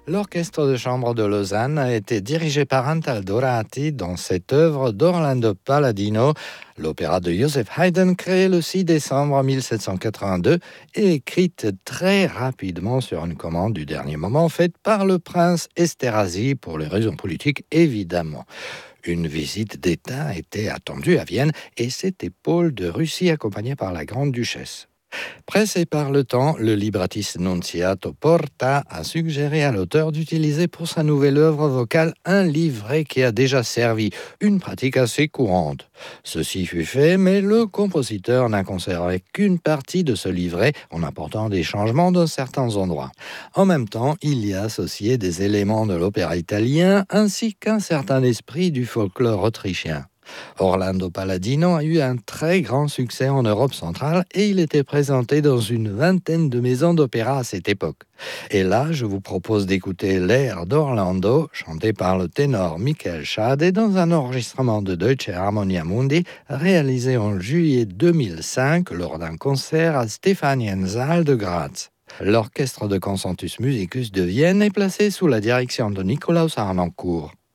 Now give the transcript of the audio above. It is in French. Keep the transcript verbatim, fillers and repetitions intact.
L'orchestre de chambre de Lausanne a été dirigé par Antal Dorati dans cette œuvre d'Orlando Palladino, l'opéra de Joseph Haydn créé le six décembre mille sept cent quatre-vingt-deux et écrite très rapidement sur une commande du dernier moment faite par le prince Esterhazy pour les raisons politiques évidemment. Une visite d'État était attendue à Vienne et c'était Paul de Russie accompagné par la grande-duchesse. Pressé par le temps, le librettiste Nunziato Porta a suggéré à l'auteur d'utiliser pour sa nouvelle œuvre vocale un livret qui a déjà servi, une pratique assez courante. Ceci fut fait, mais le compositeur n'a conservé qu'une partie de ce livret en apportant des changements dans certains endroits. En même temps, il y a associé des éléments de l'opéra italien ainsi qu'un certain esprit du folklore autrichien. Orlando Palladino a eu un très grand succès en Europe centrale et il était présenté dans une vingtaine de maisons d'opéra à cette époque. Et là, je vous propose d'écouter l'air d'Orlando, chanté par le ténor Michael Schade dans un enregistrement de Deutsche Harmonia Mundi réalisé en juillet deux mille cinq lors d'un concert à Stefaniensaal de Graz. L'orchestre de Concentus Musicus de Vienne est placé sous la direction de Nikolaus Harnoncourt.